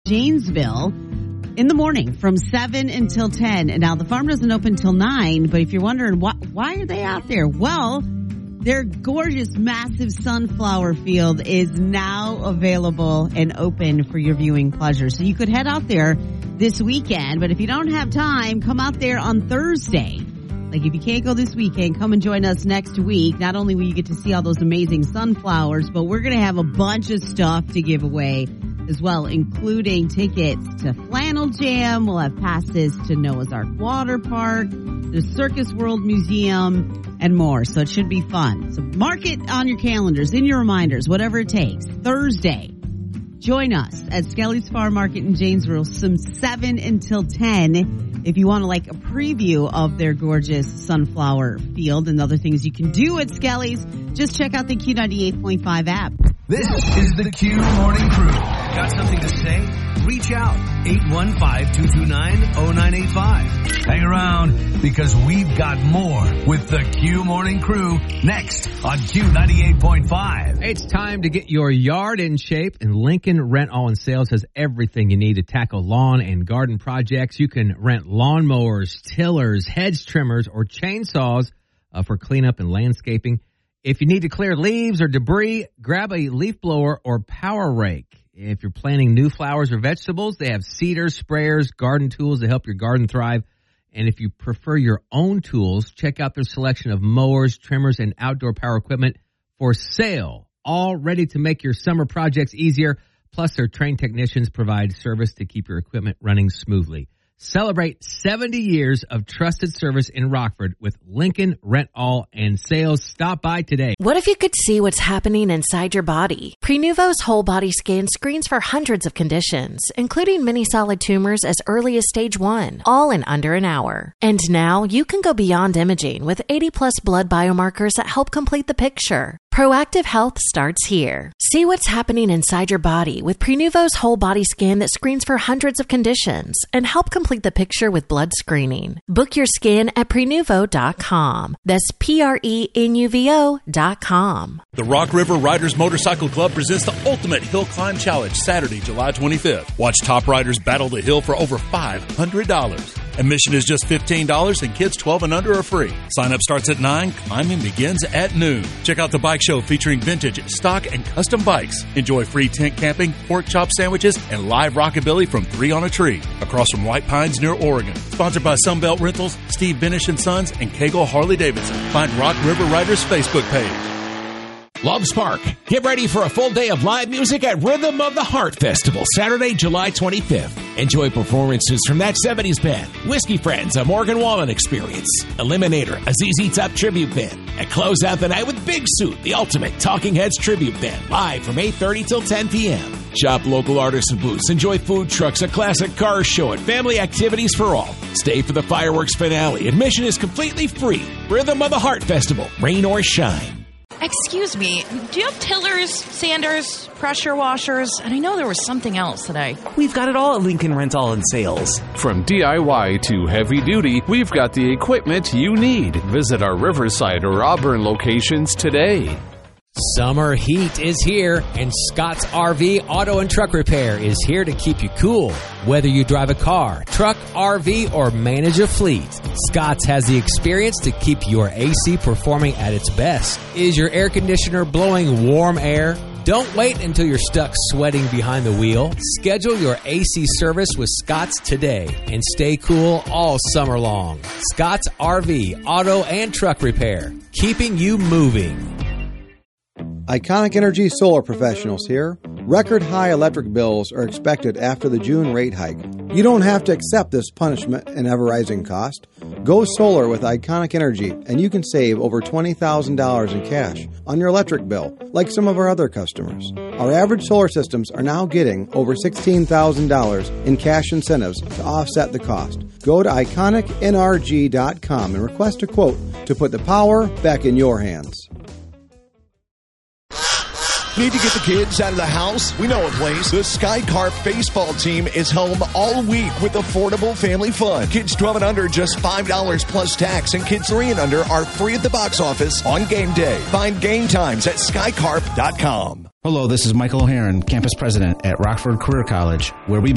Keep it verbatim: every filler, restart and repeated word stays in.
Janesville in the morning from seven until ten. And now the farm doesn't open till nine, but if you're wondering why, why are they out there? Well, their gorgeous, massive sunflower field is now available and open for your viewing pleasure. So you could head out there this weekend, but if you don't have time, come out there on Thursday. Like, if you can't go this weekend, come and join us next week. Not only will you get to see all those amazing sunflowers, but we're going to have a bunch of stuff to give away as well, including tickets to Flannel Jam. We'll have passes to Noah's Ark Water Park, the Circus World Museum, and more. So it should be fun. So mark it on your calendars, in your reminders, whatever it takes. Thursday, join us at Skelly's Farm Market in Janesville from seven until ten. If you want to like a preview of their gorgeous sunflower field and other things you can do at Skelly's, just check out the Q ninety-eight point five app. This is the Q Morning Crew. Got something to say? Reach out. eight one five, two two nine, zero nine eight five. Hang around because we've got more with the Q Morning Crew next on Q ninety-eight point five. It's time to get your yard in shape, and Lincoln Rent All and Sales has everything you need to tackle lawn and garden projects. You can rent lawnmowers, tillers, hedge trimmers, or chainsaws uh, for cleanup and landscaping. If you need to clear leaves or debris, grab a leaf blower or power rake. If you're planting new flowers or vegetables, they have seeders, sprayers, garden tools to help your garden thrive. And if you prefer your own tools, check out their selection of mowers, trimmers, and outdoor power equipment for sale, all ready to make your summer projects easier. Plus, their trained technicians provide service to keep your equipment running smoothly. Celebrate seventy years of trusted service in Rockford with Lincoln Rent All and Sales. Stop by today. What if you could see what's happening inside your body? Prenuvo's whole body scan screens for hundreds of conditions, including many solid tumors as early as stage one, all in under an hour. And now you can go beyond imaging with eighty plus blood biomarkers that help complete the picture. Proactive health starts here. See what's happening inside your body with Prenuvo's whole body scan that screens for hundreds of conditions and help complete the picture with blood screening. Book your scan at prenuvo dot com. That's P R E N U V O dot com. The Rock River Riders Motorcycle Club presents the Ultimate Hill Climb Challenge Saturday, July twenty-fifth. Watch top riders battle the hill for over five hundred dollars. Admission is just fifteen dollars and kids twelve and under are free. Sign up starts at nine. Climbing begins at noon. Check out the bike show featuring vintage, stock, and custom bikes. Enjoy free tent camping, pork chop sandwiches, and live rockabilly from Three on a Tree across from White Pines near Oregon. Sponsored by Sunbelt Rentals, Steve Benish and Sons, and Kegel Harley Davidson. Find Rock River Riders Facebook page. Loves Park. Get ready for a full day of live music at Rhythm of the Heart Festival, Saturday, July twenty-fifth. Enjoy performances from That seventies Band, Whiskey Friends, a Morgan Wallen Experience, Eliminator, a Z Z Top tribute band, and close out the night with Big Suit, the ultimate Talking Heads tribute band, live from eight thirty till ten p.m. Shop local artists and booths, enjoy food trucks, a classic car show, and family activities for all. Stay for the fireworks finale. Admission is completely free. Rhythm of the Heart Festival, rain or shine. Excuse me, do you have tillers, sanders, pressure washers? And I know there was something else that I... We've got it all at Lincoln Rent All and Sales. From D I Y to heavy duty, we've got the equipment you need. Visit our Riverside or Auburn locations today. Summer heat is here, and Scott's R V Auto and Truck Repair is here to keep you cool. Whether you drive a car, truck, R V, or manage a fleet, Scott's has the experience to keep your A C performing at its best. Is your air conditioner blowing warm air? Don't wait until you're stuck sweating behind the wheel. Schedule your A C service with Scott's today and stay cool all summer long. Scott's R V Auto and Truck Repair, keeping you moving. Iconic Energy Solar Professionals here. Record high electric bills are expected after the June rate hike. You don't have to accept this punishment and ever-rising cost. Go solar with Iconic Energy, and you can save over twenty thousand dollars in cash on your electric bill, like some of our other customers. Our average solar systems are now getting over sixteen thousand dollars in cash incentives to offset the cost. Go to iconic N R G dot com and request a quote to put the power back in your hands. Need to get the kids out of the house? We know a place. The Sky Carp baseball team is home all week with affordable family fun. Kids twelve and under, just five dollars plus tax, and kids three and under are free at the box office on game day. Find game times at sky carp dot com. Hello, this is Michael O'Haron, campus president at Rockford Career College, where we